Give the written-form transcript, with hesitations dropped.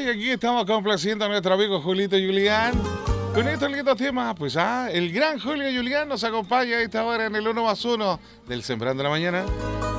y aquí estamos complaciendo a nuestro amigo Julito Julián. Con estos lindos temas, pues el gran Julio Julián nos acompaña a esta hora en el 1+1 del Sembrando la Mañana.